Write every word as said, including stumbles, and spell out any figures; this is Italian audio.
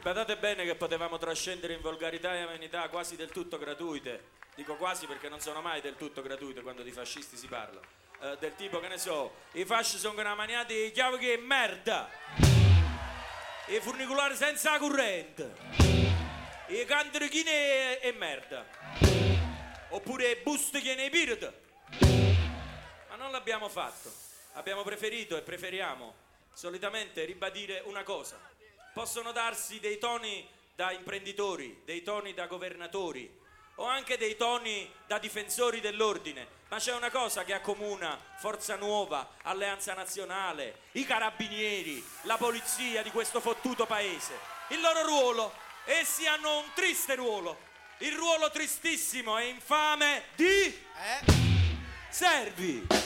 badate bene che potevamo trascendere in volgarità e amenità quasi del tutto gratuite. Dico quasi perché non sono mai del tutto gratuite quando di fascisti si parla. Eh, del tipo, che ne so, i fasci sono una maniati di chiave che è merda, i funicolari senza corrente, i cantrichini e, e merda, oppure i busti che nei pirata. Ma non l'abbiamo fatto. Abbiamo preferito e preferiamo solitamente ribadire una cosa: possono darsi dei toni da imprenditori, dei toni da governatori o anche dei toni da difensori dell'ordine, ma c'è una cosa che accomuna Forza Nuova, Alleanza Nazionale, i carabinieri, la polizia di questo fottuto paese: il loro ruolo. Essi hanno un triste ruolo, il ruolo tristissimo e infame di Eh? servi.